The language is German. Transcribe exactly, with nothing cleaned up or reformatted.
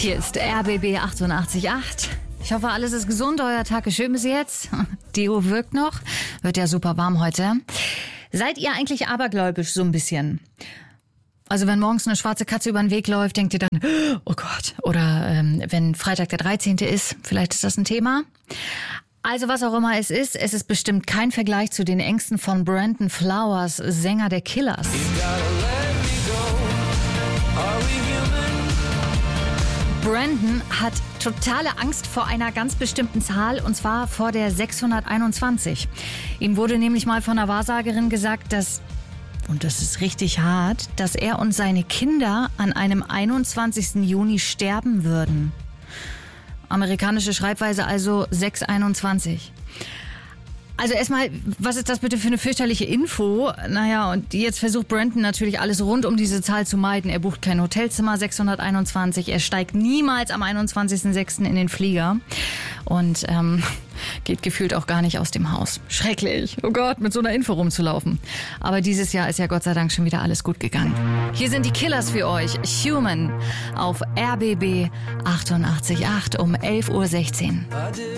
Hier ist R B B achtundachtzig Komma acht. Ich hoffe, alles ist gesund. Euer Tag ist schön bis jetzt. Deo wirkt noch. Wird ja super warm heute. Seid ihr eigentlich abergläubisch so ein bisschen? Also wenn morgens eine schwarze Katze über den Weg läuft, denkt ihr dann, oh Gott. Oder ähm, wenn Freitag der dreizehnte ist, vielleicht ist das ein Thema. Also was auch immer es ist, es ist bestimmt kein Vergleich zu den Ängsten von Brandon Flowers, Sänger der Killers. Brandon hat totale Angst vor einer ganz bestimmten Zahl, und zwar vor der sechshunderteinundzwanzig. Ihm wurde nämlich mal von einer Wahrsagerin gesagt, dass, und das ist richtig hart, dass er und seine Kinder an einem einundzwanzigsten Juni sterben würden. Amerikanische Schreibweise also sechs einundzwanzig. Also erstmal, was ist das bitte für eine fürchterliche Info? Naja, und jetzt versucht Brandon natürlich alles rund um diese Zahl zu meiden. Er bucht kein Hotelzimmer, sechshunderteinundzwanzig. Er steigt niemals am einundzwanzigsten sechsten in den Flieger. Und ähm, geht gefühlt auch gar nicht aus dem Haus. Schrecklich. Oh Gott, mit so einer Info rumzulaufen. Aber dieses Jahr ist ja Gott sei Dank schon wieder alles gut gegangen. Hier sind die Killers für euch. Human auf R B B achtundachtzig Komma acht um elf Uhr sechzehn.